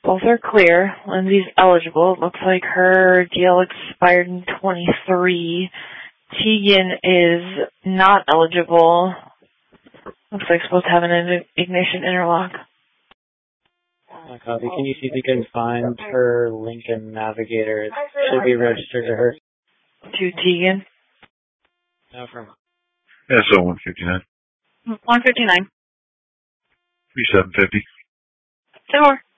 Both are clear. Lindsay's eligible. It looks like her deal expired in 23. Tegan is not eligible. Looks like supposed to have an ignition interlock. Copy. Can you see if you can find her Lincoln Navigator? It should be registered to her. To Tegan? No, from... Yeah, so 159. 159. 3750. Say more.